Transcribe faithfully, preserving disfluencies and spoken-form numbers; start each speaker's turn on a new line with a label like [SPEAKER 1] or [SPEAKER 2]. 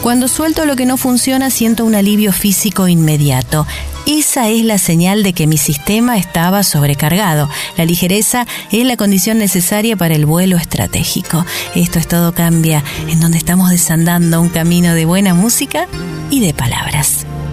[SPEAKER 1] Cuando suelto lo que no funciona, siento un alivio físico inmediato. Esa es la señal de que mi sistema estaba sobrecargado. La ligereza es la condición necesaria para el vuelo estratégico. Esto es Todo Cambia, en donde estamos desandando un camino de buena música y de palabras.